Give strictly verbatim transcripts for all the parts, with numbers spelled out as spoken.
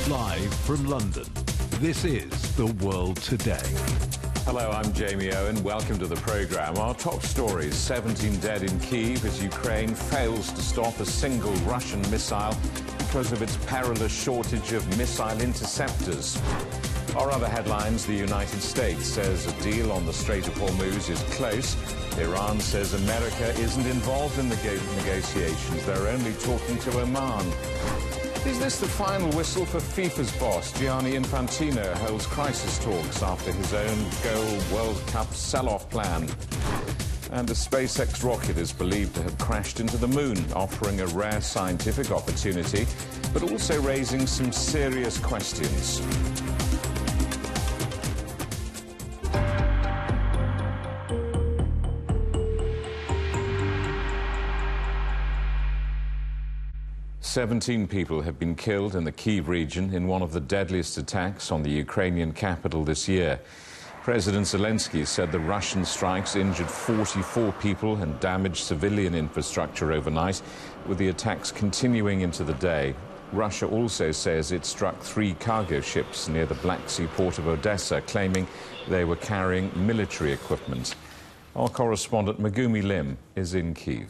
Live from London, this is The World Today. Hello, I'm Jamie Owen. Welcome to the programme. Our top stories: seventeen dead in Kyiv as Ukraine fails to stop a single Russian missile because of its perilous shortage of missile interceptors. Our other headlines: the United States says a deal on the Strait of Hormuz is close. Iran says America isn't involved in the negotiations. They're only talking to Oman. Is this the final whistle for FIFA's boss? Gianni Infantino holds crisis talks after his own goal World Cup sell-off plan. And a SpaceX rocket is believed to have crashed into the moon, offering a rare scientific opportunity, but also raising some serious questions. seventeen people have been killed in the Kyiv region in one of the deadliest attacks on the Ukrainian capital this year. President Zelensky said the Russian strikes injured forty-four people and damaged civilian infrastructure overnight, with the attacks continuing into the day. Russia also says it struck three cargo ships near the Black Sea port of Odessa, claiming they were carrying military equipment. Our correspondent Megumi Lim is in Kyiv.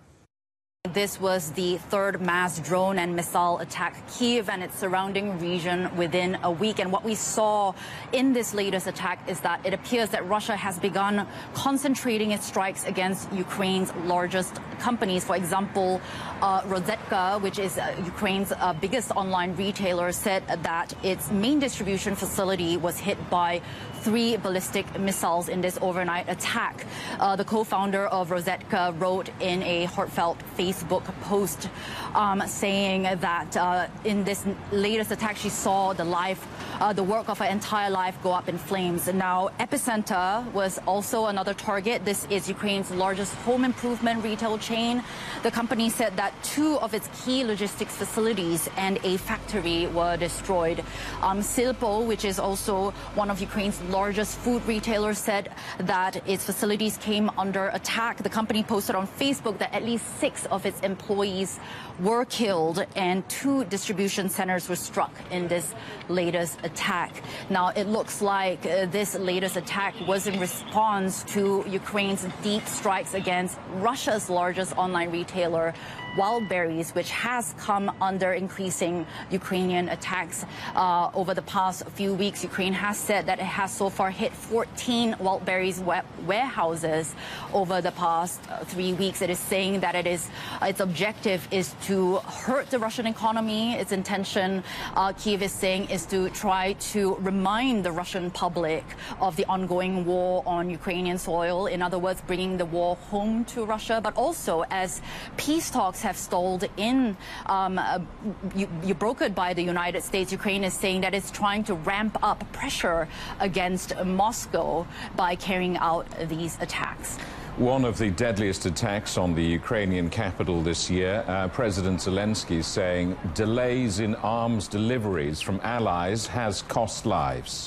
This was the third mass drone and missile attack Kyiv and its surrounding region within a week. And what we saw in this latest attack is that it appears that Russia has begun concentrating its strikes against Ukraine's largest companies. For example, uh, Rozetka, which is uh, Ukraine's uh, biggest online retailer, said that its main distribution facility was hit by three ballistic missiles in this overnight attack. Uh, the co-founder of Rozetka wrote in a heartfelt Facebook post um, saying that uh, in this latest attack she saw the life, uh, the work of her entire life go up in flames. Now, Epicenter was also another target. This is Ukraine's largest home improvement retail chain. The company said that two of its key logistics facilities and a factory were destroyed. Um, Silpo, which is also one of Ukraine's largest food retailers, said that its facilities came under attack. The company posted on Facebook that at least six of its employees were killed and two distribution centers were struck in this latest attack. Now, it looks like uh, this latest attack was in response to Ukraine's deep strikes against Russia's largest online retailer, Wildberries, which has come under increasing Ukrainian attacks uh, over the past few weeks. Ukraine has said that it has so far hit fourteen Wildberries warehouses over the past uh, three weeks. It is saying that it is uh, its objective is to hurt the Russian economy. Its intention, uh, Kyiv is saying, is to try to remind the Russian public of the ongoing war on Ukrainian soil. In other words, bringing the war home to Russia, but also as peace talks have stalled in, um, uh, you, you brokered by the United States, Ukraine is saying that it's trying to ramp up pressure against Moscow by carrying out these attacks. One of the deadliest attacks on the Ukrainian capital this year, uh, President Zelensky saying delays in arms deliveries from allies has cost lives.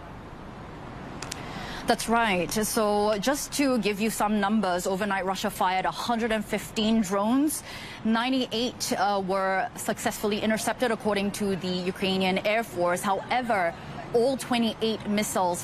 That's right. So just to give you some numbers, overnight Russia fired one hundred fifteen drones. ninety-eight uh, were successfully intercepted, according to the Ukrainian Air Force. However, all twenty-eight missiles